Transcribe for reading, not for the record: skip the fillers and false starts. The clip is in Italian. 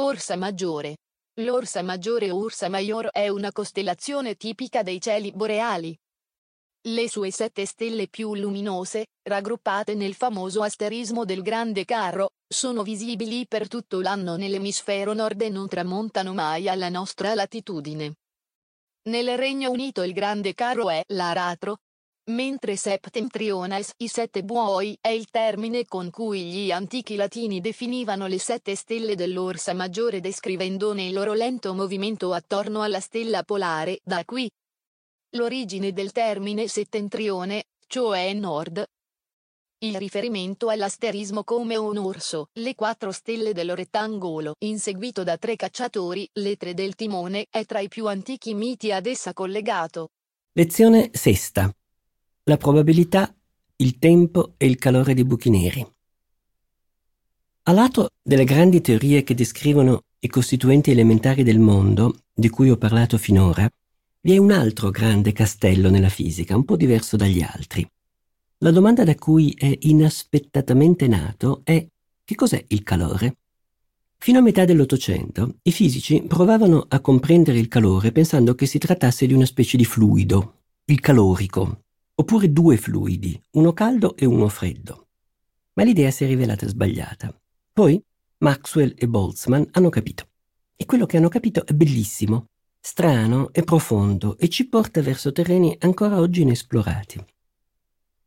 Orsa Maggiore. L'Orsa Maggiore o Ursa Major è una costellazione tipica dei cieli boreali. Le sue 7 stelle più luminose, raggruppate nel famoso asterismo del Grande Carro, sono visibili per tutto l'anno nell'emisfero nord e non tramontano mai alla nostra latitudine. Nel Regno Unito il Grande Carro è l'Aratro, mentre Septentrionalis, i 7 buoi, è il termine con cui gli antichi latini definivano le 7 stelle dell'Orsa Maggiore descrivendone il loro lento movimento attorno alla stella polare. Da qui l'origine del termine settentrione, cioè nord. Il riferimento all'asterismo come un orso, le 4 stelle del rettangolo, inseguito da 3 cacciatori, le 3 del timone, è tra i più antichi miti ad essa collegato. Lezione sesta. La probabilità, il tempo e il calore dei buchi neri. A lato delle grandi teorie che descrivono i costituenti elementari del mondo, di cui ho parlato finora, vi è un altro grande castello nella fisica, un po' diverso dagli altri. La domanda da cui è inaspettatamente nato è: che cos'è il calore? Fino a metà dell'Ottocento, i fisici provavano a comprendere il calore pensando che si trattasse di una specie di fluido, il calorico, oppure 2 fluidi, uno caldo e uno freddo. Ma l'idea si è rivelata sbagliata. Poi Maxwell e Boltzmann hanno capito. E quello che hanno capito è bellissimo, strano e profondo e ci porta verso terreni ancora oggi inesplorati.